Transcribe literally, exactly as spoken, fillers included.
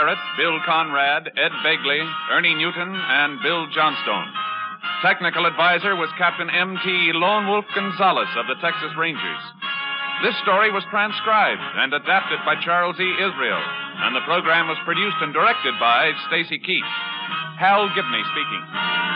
Bill Conrad, Ed Begley, Ernie Newton, and Bill Johnstone. Technical advisor was Captain M T Lone Wolf Gonzalez of the Texas Rangers. This story was transcribed and adapted by Charles E. Israel, and the program was produced and directed by Stacy Keach. Hal Gibney speaking.